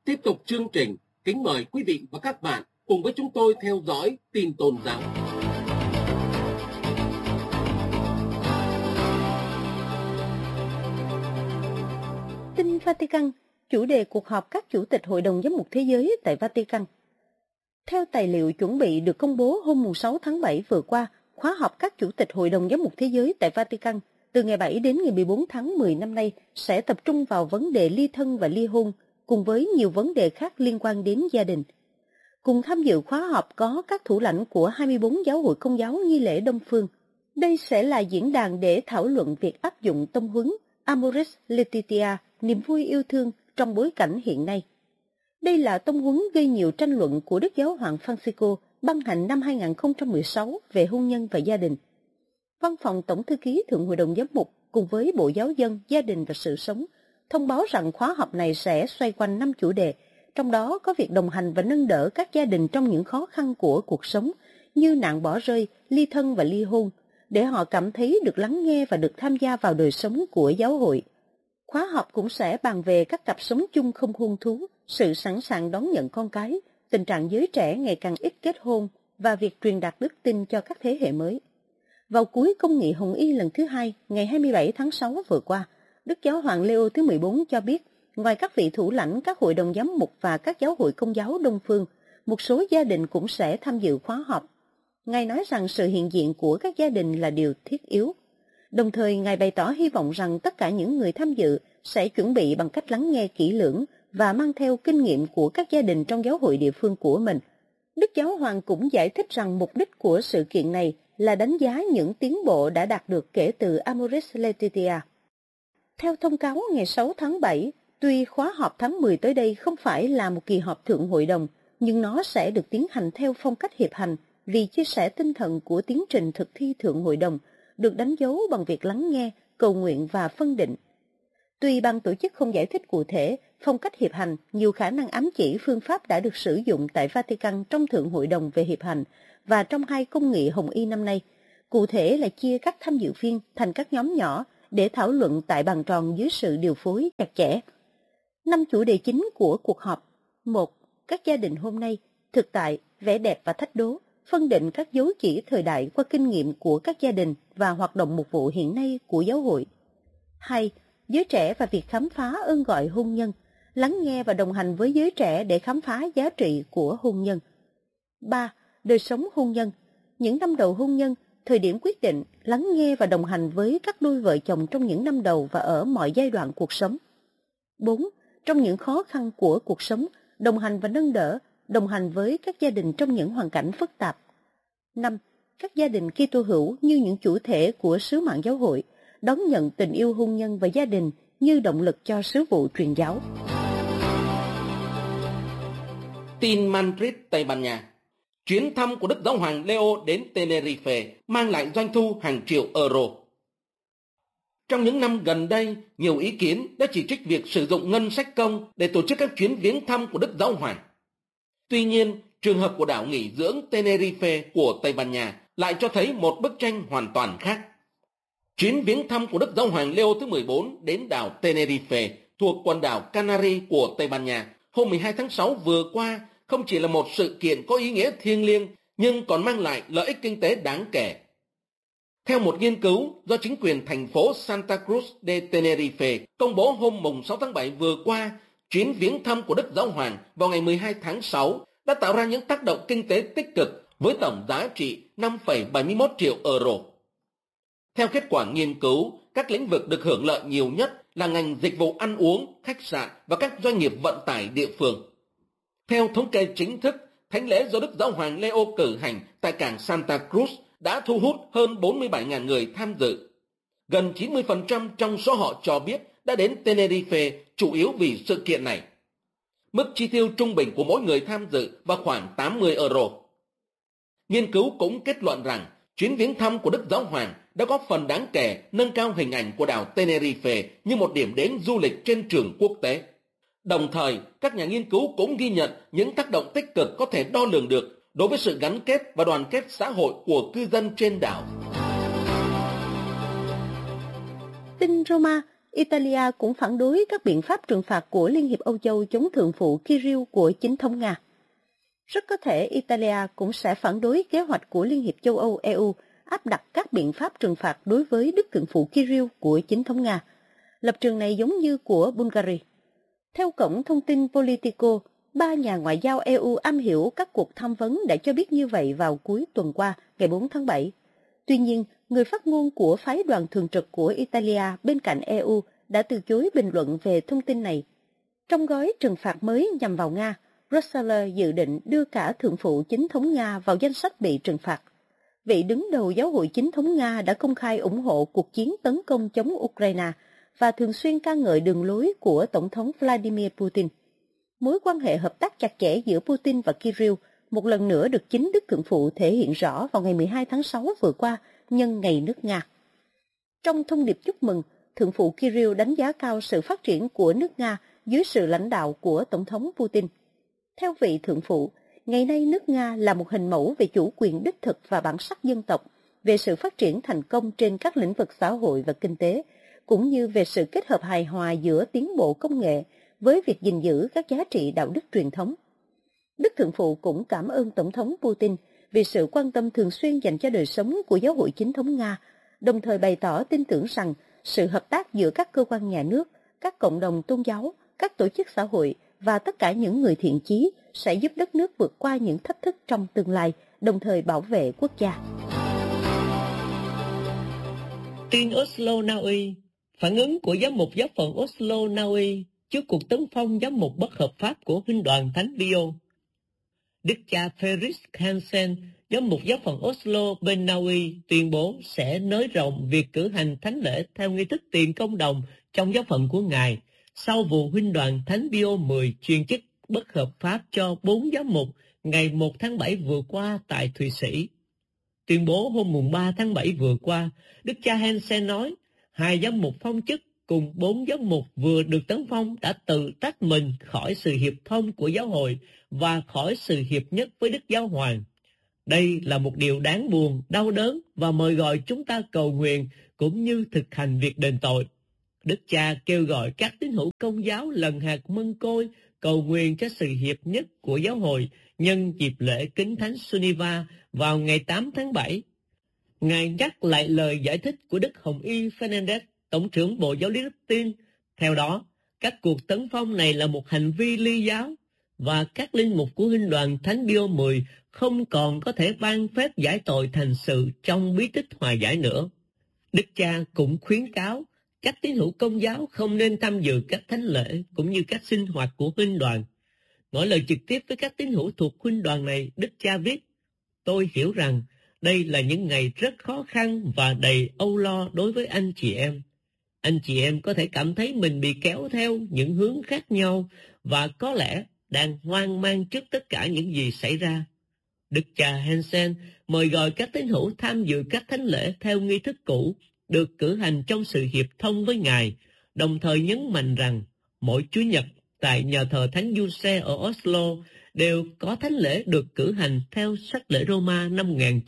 Tiếp tục chương trình, kính mời quý vị và các bạn cùng với chúng tôi theo dõi tin tôn giáo. Tin Vatican, chủ đề cuộc họp các chủ tịch Hội đồng Giám mục Thế giới tại Vatican. Theo tài liệu chuẩn bị được công bố hôm 6 tháng 7 vừa qua, khóa họp các chủ tịch Hội đồng Giám mục Thế giới tại Vatican từ ngày 7 đến ngày 14 tháng 10 năm nay sẽ tập trung vào vấn đề ly thân và ly hôn, cùng với nhiều vấn đề khác liên quan đến gia đình. Cùng tham dự khóa họp có các thủ lãnh của 24 giáo hội Công giáo nghi lễ Đông phương. Đây sẽ là diễn đàn để thảo luận việc áp dụng tông huấn Amoris Laetitia, niềm vui yêu thương trong bối cảnh hiện nay. Đây là tông huấn gây nhiều tranh luận của Đức Giáo hoàng Francisco ban hành năm 2016 về hôn nhân và gia đình. Văn phòng Tổng thư ký Thượng hội đồng Giám mục cùng với Bộ Giáo dân, Gia đình và Sự sống thông báo rằng khóa họp này sẽ xoay quanh 5 chủ đề, trong đó có việc đồng hành và nâng đỡ các gia đình trong những khó khăn của cuộc sống như nạn bỏ rơi, ly thân và ly hôn, để họ cảm thấy được lắng nghe và được tham gia vào đời sống của giáo hội. Khóa họp cũng sẽ bàn về các cặp sống chung không hôn thú, sự sẵn sàng đón nhận con cái, tình trạng giới trẻ ngày càng ít kết hôn và việc truyền đạt đức tin cho các thế hệ mới. Vào cuối công nghị Hồng Y lần thứ 2, ngày 27 tháng 6 vừa qua, Đức Giáo hoàng Leo thứ 14 cho biết, ngoài các vị thủ lãnh các hội đồng giám mục và các giáo hội Công giáo Đông phương, một số gia đình cũng sẽ tham dự khóa họp. Ngài nói rằng sự hiện diện của các gia đình là điều thiết yếu. Đồng thời, Ngài bày tỏ hy vọng rằng tất cả những người tham dự sẽ chuẩn bị bằng cách lắng nghe kỹ lưỡng và mang theo kinh nghiệm của các gia đình trong giáo hội địa phương của mình. Đức Giáo hoàng cũng giải thích rằng mục đích của sự kiện này là đánh giá những tiến bộ đã đạt được kể từ Amoris Laetitia. Theo thông cáo ngày 6 tháng 7, tuy khóa họp tháng 10 tới đây không phải là một kỳ họp thượng hội đồng, nhưng nó sẽ được tiến hành theo phong cách hiệp hành vì chia sẻ tinh thần của tiến trình thực thi thượng hội đồng, được đánh dấu bằng việc lắng nghe, cầu nguyện và phân định. Tuy ban tổ chức không giải thích cụ thể, phong cách hiệp hành nhiều khả năng ám chỉ phương pháp đã được sử dụng tại Vatican trong Thượng hội đồng về hiệp hành và trong 2 công nghị Hồng Y năm nay, cụ thể là chia các tham dự viên thành các nhóm nhỏ để thảo luận tại bàn tròn dưới sự điều phối chặt chẽ. 5 chủ đề chính của cuộc họp: 1. Các gia đình hôm nay, thực tại, vẻ đẹp và thách đố, phân định các dấu chỉ thời đại qua kinh nghiệm của các gia đình và hoạt động mục vụ hiện nay của giáo hội. 2. Giới trẻ và việc khám phá ơn gọi hôn nhân, lắng nghe và đồng hành với giới trẻ để khám phá giá trị của hôn nhân. 3. Đời sống hôn nhân, những năm đầu hôn nhân, thời điểm quyết định, lắng nghe và đồng hành với các đôi vợ chồng trong những năm đầu và ở mọi giai đoạn cuộc sống. 4. Trong những khó khăn của cuộc sống, đồng hành và nâng đỡ, đồng hành với các gia đình trong những hoàn cảnh phức tạp. 5. Các gia đình Kitô hữu như những chủ thể của sứ mạng giáo hội, đón nhận tình yêu hôn nhân và gia đình như động lực cho sứ vụ truyền giáo. Tin Madrid, Tây Ban Nha. Chuyến thăm của Đức Giáo hoàng Leo đến Tenerife mang lại doanh thu hàng triệu euro. Trong những năm gần đây, nhiều ý kiến đã chỉ trích việc sử dụng ngân sách công để tổ chức các chuyến viếng thăm của Đức Giáo hoàng. Tuy nhiên, trường hợp của đảo nghỉ dưỡng Tenerife của Tây Ban Nha lại cho thấy một bức tranh hoàn toàn khác. Chuyến viếng thăm của Đức Giáo hoàng Leo thứ 14 đến đảo Tenerife thuộc quần đảo Canary của Tây Ban Nha hôm 12 tháng 6 vừa qua không chỉ là một sự kiện có ý nghĩa thiêng liêng nhưng còn mang lại lợi ích kinh tế đáng kể. Theo một nghiên cứu do chính quyền thành phố Santa Cruz de Tenerife công bố hôm 6 tháng 7 vừa qua, chuyến viếng thăm của Đức Giáo hoàng vào ngày 12 tháng 6 đã tạo ra những tác động kinh tế tích cực với tổng giá trị 5,71 triệu euro. Theo kết quả nghiên cứu, các lĩnh vực được hưởng lợi nhiều nhất là ngành dịch vụ ăn uống, khách sạn và các doanh nghiệp vận tải địa phương. Theo thống kê chính thức, thánh lễ do Đức Giáo hoàng Leo cử hành tại cảng Santa Cruz đã thu hút hơn 47.000 người tham dự. Gần 90% trong số họ cho biết đã đến Tenerife chủ yếu vì sự kiện này. Mức chi tiêu trung bình của mỗi người tham dự vào khoảng 80 euro. Nghiên cứu cũng kết luận rằng chuyến viếng thăm của Đức Giáo hoàng đã góp phần đáng kể nâng cao hình ảnh của đảo Tenerife như một điểm đến du lịch trên trường quốc tế. Đồng thời, các nhà nghiên cứu cũng ghi nhận những tác động tích cực có thể đo lường được đối với sự gắn kết và đoàn kết xã hội của cư dân trên đảo. Tin Roma, Italia cũng phản đối các biện pháp trừng phạt của Liên hiệp Âu Châu chống thượng phụ Kirill của chính thống Nga. Rất có thể Italia cũng sẽ phản đối kế hoạch của Liên hiệp châu Âu EU áp đặt các biện pháp trừng phạt đối với đức thượng phụ Kirill của chính thống Nga. Lập trường này giống như của Bulgaria. Theo cổng thông tin Politico, 3 nhà ngoại giao EU am hiểu các cuộc tham vấn đã cho biết như vậy vào cuối tuần qua, ngày 4 tháng 7. Tuy nhiên, người phát ngôn của phái đoàn thường trực của Italia bên cạnh EU đã từ chối bình luận về thông tin này. Trong gói trừng phạt mới nhằm vào Nga, Brussels dự định đưa cả thượng phụ chính thống Nga vào danh sách bị trừng phạt. Vị đứng đầu giáo hội chính thống Nga đã công khai ủng hộ cuộc chiến tấn công chống Ukraine và thường xuyên ca ngợi đường lối của Tổng thống Vladimir Putin. Mối quan hệ hợp tác chặt chẽ giữa Putin và Kirill một lần nữa được chính Đức Thượng Phụ thể hiện rõ vào ngày 12 tháng 6 vừa qua nhân ngày nước Nga. Trong thông điệp chúc mừng, Thượng Phụ Kirill đánh giá cao sự phát triển của nước Nga dưới sự lãnh đạo của Tổng thống Putin. Theo vị Thượng Phụ, ngày nay nước Nga là một hình mẫu về chủ quyền đích thực và bản sắc dân tộc, về sự phát triển thành công trên các lĩnh vực xã hội và kinh tế, cũng như về sự kết hợp hài hòa giữa tiến bộ công nghệ với việc gìn giữ các giá trị đạo đức truyền thống. Đức Thượng Phụ cũng cảm ơn Tổng thống Putin vì sự quan tâm thường xuyên dành cho đời sống của giáo hội chính thống Nga, đồng thời bày tỏ tin tưởng rằng sự hợp tác giữa các cơ quan nhà nước, các cộng đồng tôn giáo, các tổ chức xã hội và tất cả những người thiện chí sẽ giúp đất nước vượt qua những thách thức trong tương lai, đồng thời bảo vệ quốc gia. Tin Oslo, Na Uy. Phản ứng của giám mục giáo phận Oslo, Na Uy trước cuộc tấn công giám mục bất hợp pháp của Huynh đoàn Thánh Pio. Đức cha Felix Hansen, giám mục giáo phận Oslo bên Na Uy, tuyên bố sẽ nới rộng việc cử hành thánh lễ theo nghi thức tiền công đồng trong giáo phận của Ngài, sau vụ Huynh đoàn Thánh Pio 10 truyền chức bất hợp pháp cho 4 giám mục ngày 1 tháng 7 vừa qua tại Thụy Sĩ. Tuyên bố hôm 3 tháng 7 vừa qua, Đức cha Hansen nói, 2 giám mục phong chức cùng 4 giám mục vừa được tấn phong đã tự tách mình khỏi sự hiệp thông của giáo hội và khỏi sự hiệp nhất với Đức Giáo Hoàng. Đây là một điều đáng buồn, đau đớn và mời gọi chúng ta cầu nguyện cũng như thực hành việc đền tội. Đức cha kêu gọi các tín hữu Công giáo lần hạt mân côi cầu nguyện cho sự hiệp nhất của giáo hội nhân dịp lễ Kính Thánh Suniva vào ngày 8 tháng 7. Ngài nhắc lại lời giải thích của Đức Hồng Y Fernandez, Tổng trưởng Bộ Giáo lý Đức Tin. Theo đó, các cuộc tấn công này là một hành vi ly giáo và các linh mục của Huynh đoàn Thánh Pio 10 không còn có thể ban phép giải tội thành sự trong bí tích hòa giải nữa. Đức cha cũng khuyến cáo các tín hữu Công giáo không nên tham dự các thánh lễ cũng như các sinh hoạt của Huynh đoàn. Ngỏ lời trực tiếp với các tín hữu thuộc Huynh đoàn này, Đức cha viết, tôi hiểu rằng đây là những ngày rất khó khăn và đầy âu lo đối với anh chị em. Anh chị em có thể cảm thấy mình bị kéo theo những hướng khác nhau và có lẽ đang hoang mang trước tất cả những gì xảy ra. Đức cha Hansen mời gọi các tín hữu tham dự các thánh lễ theo nghi thức cũ được cử hành trong sự hiệp thông với Ngài, đồng thời nhấn mạnh rằng mỗi Chủ nhật tại nhà thờ Thánh Giuse ở Oslo đều có thánh lễ được cử hành theo sách lễ Roma năm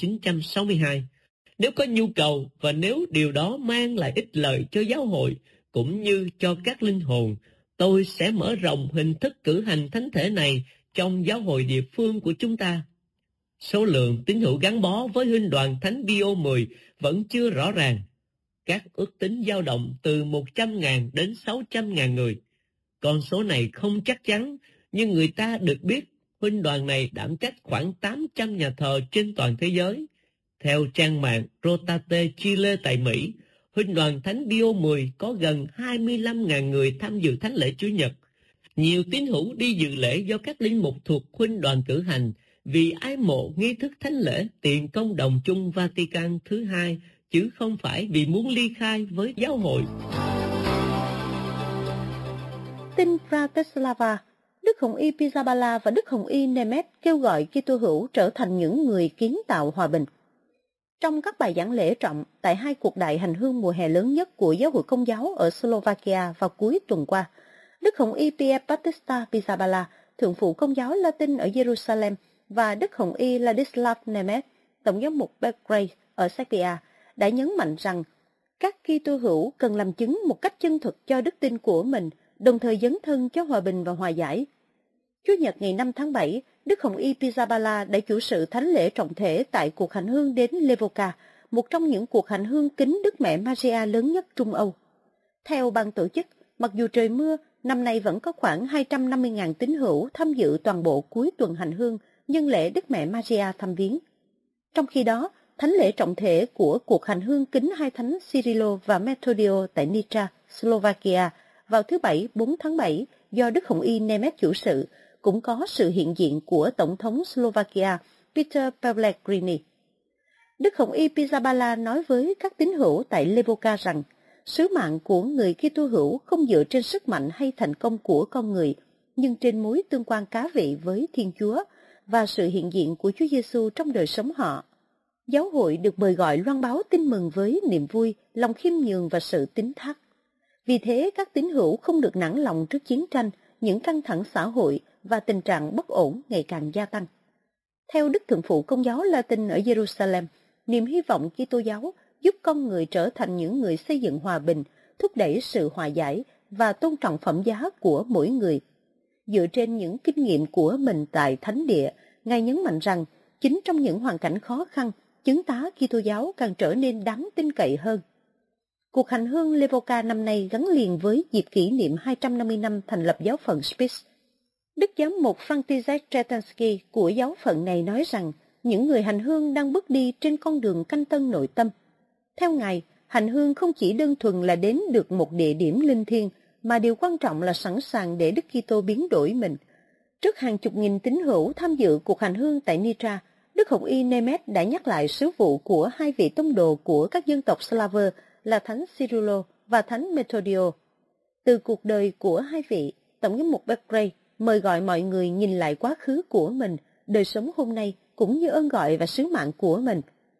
1962. Nếu có nhu cầu và nếu điều đó mang lại ích lợi cho giáo hội cũng như cho các linh hồn, tôi sẽ mở rộng hình thức cử hành thánh thể này trong giáo hội địa phương của chúng ta. Số lượng tín hữu gắn bó với Huynh đoàn Thánh Pio 10 vẫn chưa rõ ràng. Các ước tính dao động từ 100.000 đến 600.000 người. Con số này không chắc chắn, nhưng người ta được biết Huynh đoàn này đảm trách khoảng 800 nhà thờ trên toàn thế giới. Theo trang mạng Rotate Chile tại Mỹ, Huynh đoàn Thánh Pio 10 có gần 25.000 người tham dự thánh lễ Chủ nhật. Nhiều tín hữu đi dự lễ do các linh mục thuộc Huynh đoàn cử hành vì ái mộ nghi thức thánh lễ tiền công đồng chung Vatican thứ hai, chứ không phải vì muốn ly khai với giáo hội. Tin Bratislava, Đức Hồng Y Pizzaballa và Đức Hồng Y Nemeth kêu gọi Kitô hữu trở thành những người kiến tạo hòa bình. Trong các bài giảng lễ trọng tại 2 cuộc đại hành hương mùa hè lớn nhất của giáo hội Công giáo ở Slovakia vào cuối tuần qua, Đức Hồng Y Pier Battista Pizzaballa, thượng phụ Công giáo Latin ở Jerusalem, và Đức Hồng Y Ladislav Nemeth, tổng giám mục Belgrade ở Serbia, đã nhấn mạnh rằng Các Kitô hữu cần làm chứng một cách chân thực cho đức tin của mình, đồng thời dấn thân cho hòa bình và hòa giải. Chủ nhật ngày 5 tháng 7, Đức Hồng Y Pizzaballa đã chủ sự thánh lễ trọng thể tại cuộc hành hương đến Levoca, một trong những cuộc hành hương kính Đức Mẹ Maria lớn nhất Trung Âu. Theo ban tổ chức, mặc dù trời mưa, năm nay vẫn có khoảng 250.000 tín hữu tham dự toàn bộ cuối tuần hành hương nhân lễ Đức Mẹ Maria thăm viếng. Trong khi đó, thánh lễ trọng thể của cuộc hành hương kính hai thánh Cyrilo và Metodio tại Nitra, Slovakia vào thứ Bảy 4 tháng 7 do Đức Hồng Y Nemet chủ sự, cũng có sự hiện diện của Tổng thống Slovakia Peter Pellegrini. Đức Hồng Y Pizzaballa nói với các tín hữu tại Levoca rằng sứ mạng của người Kitô hữu không dựa trên sức mạnh hay thành công của con người, nhưng trên mối tương quan cá vị với Thiên Chúa và sự hiện diện của Chúa Giêsu trong đời sống họ. Giáo hội được mời gọi loan báo tin mừng với niềm vui, lòng khiêm nhường và sự tín thác. Vì thế, các tín hữu không được nản lòng trước chiến tranh, những căng thẳng xã hội và tình trạng bất ổn ngày càng gia tăng. Theo Đức Thượng phụ Công giáo Latin ở Jerusalem, niềm hy vọng Kitô giáo giúp con người trở thành những người xây dựng hòa bình, thúc đẩy sự hòa giải và tôn trọng phẩm giá của mỗi người. Dựa trên những kinh nghiệm của mình tại Thánh Địa, Ngài nhấn mạnh rằng chính trong những hoàn cảnh khó khăn, chứng tá Kitô giáo càng trở nên đáng tin cậy hơn. Cuộc hành hương Levoca năm nay gắn liền với dịp kỷ niệm 250 năm thành lập giáo phận Spiš. Đức giám mục Franciszek Tretansky của giáo phận này nói rằng những người hành hương đang bước đi trên con đường canh tân nội tâm. Theo Ngài, hành hương không chỉ đơn thuần là đến được một địa điểm linh thiêng, mà điều quan trọng là sẵn sàng để Đức Kitô biến đổi mình. Trước hàng chục nghìn tín hữu tham dự cuộc hành hương tại Nitra, Đức Hồng Y Nemet đã nhắc lại sứ vụ của hai vị tông đồ của các dân tộc Slav là Thánh Cyrilo và Thánh Metodio. Từ cuộc đời của hai vị, Tổng giám mục Beckley mời gọi mọi người nhìn lại quá khứ của mình, đời sống hôm nay cũng như ơn gọi và sứ mạng của mình.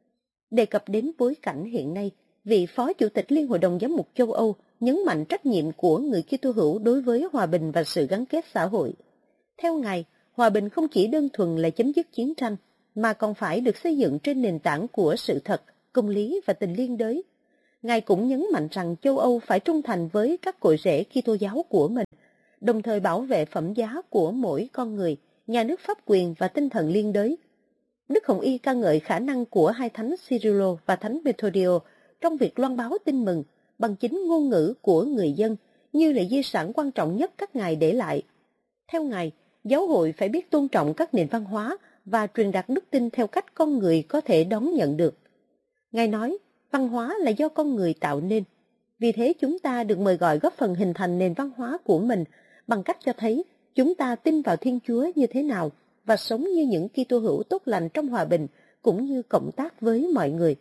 Đề cập đến bối cảnh hiện nay, vị Phó Chủ tịch Liên Hội đồng Giám mục châu Âu nhấn mạnh trách nhiệm của người Kitô hữu đối với hòa bình và sự gắn kết xã hội. Theo Ngài, hòa bình không chỉ đơn thuần là chấm dứt chiến tranh, mà còn phải được xây dựng trên nền tảng của sự thật, công lý và tình liên đới. Ngài cũng nhấn mạnh rằng châu Âu phải trung thành với các cội rễ Kitô giáo của mình, đồng thời bảo vệ phẩm giá của mỗi con người, nhà nước pháp quyền và tinh thần liên đới. Đức Hồng Y ca ngợi khả năng của hai thánh Cyrilo và thánh Metodio trong việc loan báo tin mừng bằng chính ngôn ngữ của người dân như là di sản quan trọng nhất các ngài để lại. Theo Ngài, giáo hội phải biết tôn trọng các nền văn hóa và truyền đạt đức tin theo cách con người có thể đón nhận được. Ngài nói, văn hóa là do con người tạo nên. Vì thế chúng ta được mời gọi góp phần hình thành nền văn hóa của mình bằng cách cho thấy chúng ta tin vào Thiên Chúa như thế nào và sống như những Kitô hữu tốt lành trong hòa bình cũng như cộng tác với mọi người.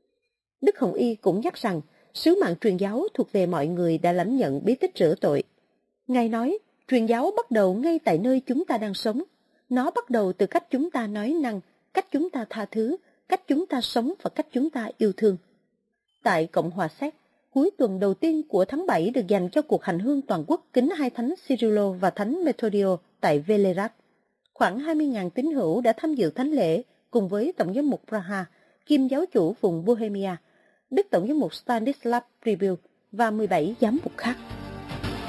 Đức Hồng Y cũng nhắc rằng sứ mạng truyền giáo thuộc về mọi người đã lãnh nhận bí tích rửa tội. Ngài nói, truyền giáo bắt đầu ngay tại nơi chúng ta đang sống. Nó bắt đầu từ cách chúng ta nói năng, cách chúng ta tha thứ, cách chúng ta sống và cách chúng ta yêu thương. Tại Cộng hòa Séc, cuối tuần đầu tiên của tháng 7 được dành cho cuộc hành hương toàn quốc kính hai thánh Cyrilo và thánh Metodio tại Velehrad. Khoảng 20.000 tín hữu đã tham dự thánh lễ cùng với Tổng giám mục Praha, kiêm giáo chủ vùng Bohemia, Đức Tổng giám mục Stanislav Pribil và 17 giám mục khác.